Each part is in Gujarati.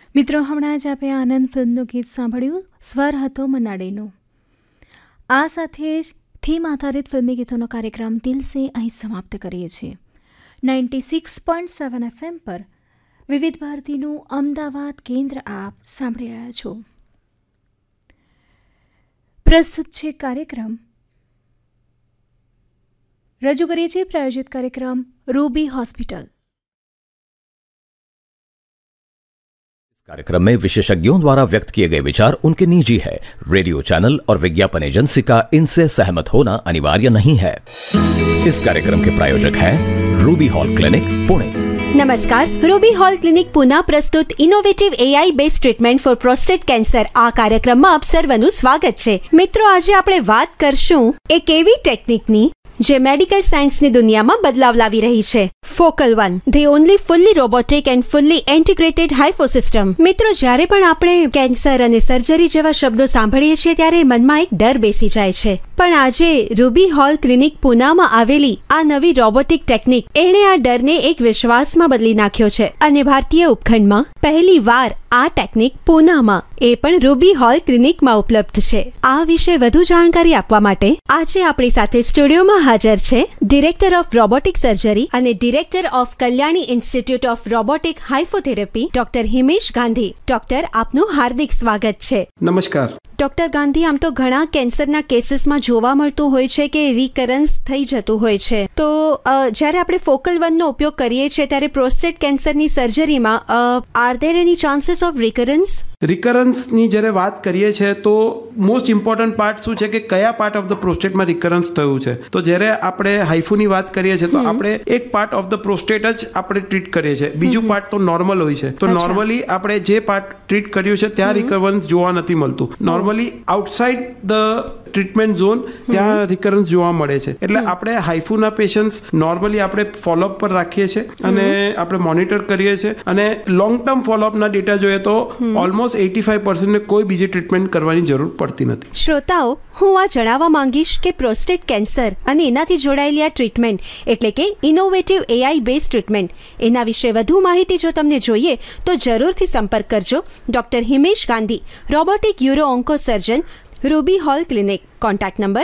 મિત્રો, હમણાં જ આપણે આનંદ ફિલ્મનું ગીત સાંભળ્યું. સ્વર હતો મનાડેનો. આ સાથે જ થીમ આધારિત ફિલ્મી ગીતોનો કાર્યક્રમ દિલ સે અહીં સમાપ્ત કરીએ છીએ. 96.7 FM પર વિવિધ ભારતીનું અમદાવાદ કેન્દ્ર આપ સાંભળી રહ્યા છો. પ્રસ્તુત છે કાર્યક્રમ, રજૂ કરીએ છીએ પ્રાયોજિત કાર્યક્રમ રૂબી હોસ્પિટલ. कार्यक्रम में विशेषज्ञों द्वारा व्यक्त किए गए विचार उनके निजी है. रेडियो चैनल और विज्ञापन एजेंसी का इनसे सहमत होना अनिवार्य नहीं है. इस कार्यक्रम के प्रायोजक हैं रूबी हॉल क्लिनिक, पुणे. नमस्कार. रूबी हॉल क्लिनिक पुणे प्रस्तुत innovative AI based treatment for prostate cancer આ કાર્યક્રમમાં આપ સર્વનું સ્વાગત છે. મિત્રો, આજે આપણે વાત કરશું એક એવી ટેકનિકની જે મેડિકલ સાયન્સની દુનિયામાં બદલાવ લાવી રહી છે. Focal one, the only fully robotic and fully integrated હાઇફો system. મિત્રો, જ્યારે પણ આપણે કેન્સર અને સર્જરી જેવા શબ્દો સાંભળીએ છીએ ત્યારે મનમાં એક ડર બેસી જાય છે. પણ આજે રૂબી હોલ ક્લિનિક પુનામાં આવેલી આ નવી રોબોટિક ટેકનિક એણે આ ડરને એક વિશ્વાસમાં બદલી નાખ્યો છે અને ભારતીય ઉપખંડમાં પહેલી વાર આ ટેકનિક પુનામાં, એ પણ રૂબી હોલ ક્લિનિકમાં ઉપલબ્ધ છે. આ વિશે વધુ જાણકારી આપવા માટે આજે આપણી સાથે સ્ટુડિયોમાં હાજર છે ડિરેક્ટર ઓફ રોબોટિક સર્જરી અને director of Kalyani institute of robotic હાઇફોથેરાપી doctor Himesh Gandhi. Doctor, આપનું હાર્દિક સ્વાગત છે. નમસ્કાર. ડોક્ટર ગાંધી, આમ તો ઘણા કેન્સરના કેસીસમાં જોવા મળતું હોય છે કે રિકરન્સ થઈ જતું હોય છે. તો જ્યારે આપણે ફોકલ વનનો ઉપયોગ કરીએ છીએ ત્યારે પ્રોસ્ટેટ કેન્સરની સર્જરીમાં are there any chances of recurrence? રિકરન્સની જ્યારે વાત કરીએ છીએ તો મોસ્ટ ઇમ્પોર્ટન્ટ પાર્ટ શું છે કે કયા પાર્ટ ઓફ ધ પ્રોસ્ટેટમાં રિકરન્સ થયું છે. તો જ્યારે આપણે હાઇફુની વાત કરીએ છીએ તો આપણે એક પાર્ટ ઓફ ધ પ્રોસ્ટેટ જ આપણે ટ્રીટ કરીએ છીએ, બીજું પાર્ટ તો નોર્મલ હોય છે. તો નોર્મલી આપણે જે પાર્ટ ટ્રીટ કર્યું છે ત્યાં રિકરન્સ જોવા નથી મળતું. Normally outside the treatment zone ત્યાં રિકરન્સ જોવા મળે છે. એટલે આપણે હાઇફુના પેશન્ટ્સ નોર્મલી આપણે ફોલોઅપ પર રાખીએ છીએ અને આપણે મોનિટર કરીએ છીએ અને લોંગ ટર્મ ફોલોઅપના ડેટા જોઈએ તો ઓલમોસ્ટ 85% કોઈ બીજી ટ્રીટમેન્ટ કરવાની જરૂર પડતી નથી. શ્રોતાઓ, હું આ જણાવવા માંગીશ કે પ્રોસ્ટેટ કેન્સર અને એનાથી જોડાયેલી આ ટ્રીટમેન્ટ એટલે કે ઇનોવેટિવ એઆઈ બેઝ ટ્રીટમેન્ટ, એના વિશે વધુ માહિતી જો તમને જોઈએ તો જરૂરથી સંપર્ક કરજો doctor Himesh Gandhi, robotic euro onco સર્જન, Ruby hall clinic. Contact number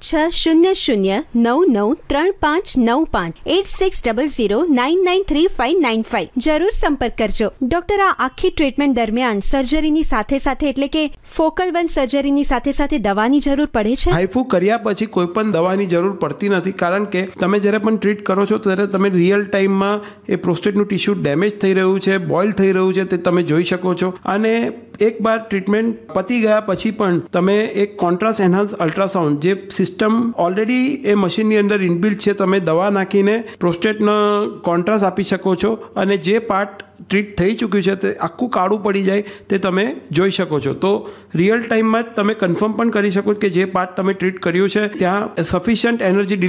8600993595 8600993595. જરૂર સંપર્ક કરજો. ડોક્ટર, આ આખી ટ્રીટમેન્ટ દરમિયાન સર્જરીની સાથે સાથે એટલે કે ફોકલ વન સર્જરીની સાથે સાથે દવાની જરૂર પડે છે? હાઇફુ કર્યા પછી કોઈ પણ દવાની જરૂર પડતી નથી, કારણ કે તમે જ્યારે પણ ટ્રીટ કરો છો ત્યારે તમે રિયલ ટાઈમમાં એ પ્રોસ્ટેટનું ટિશ્યુ ડેમેજ થઈ રહ્યું છે, બોઇલ થઈ રહ્યું છે તે તમે જોઈ શકો છો. અને એક બાર ટ્રીટમેન્ટ પતી ગયા પછી પણ તમે એક કોન્ટ્રાસ્ટ એન્હાન્સ અલ્ટ્રાસાઉન્ડ જે સિસ્ટમ ઓલરેડી એ મશીનની અંદર ઇનબિલ્ટ છે, તમે દવા નાખીને પ્રોસ્ટેટનો કોન્ટ્રાસ્ટ આપી શકો છો અને જે પાર્ટ ટ્રીટ થઈ ચૂક્યું છે તે આખું કાળું પડી જાય તે તમે જોઈ શકો છો. તો રિયલ ટાઈમમાં જ તમે કન્ફર્મ પણ કરી શકો કે જે પાર્ટ તમે ટ્રીટ કર્યું છે ત્યાં સફિશિયન્ટ એનર્જી